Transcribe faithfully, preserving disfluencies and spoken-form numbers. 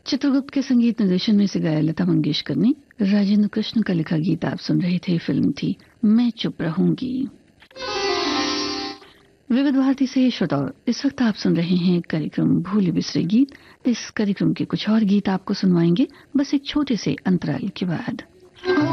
चित्रगुप्त के संगीत निर्देशन में से गाया लता मंगेशकर ने। राजेंद्र कृष्ण का लिखा गीत आप सुन रहे थे। फिल्म थी मैं चुप रहूंगी। विविध भारती से श्रोताओं, इस वक्त आप सुन रहे हैं कार्यक्रम भूले बिसरे गीत। इस कार्यक्रम के कुछ और गीत आपको सुनवाएंगे बस एक छोटे से अंतराल के बाद।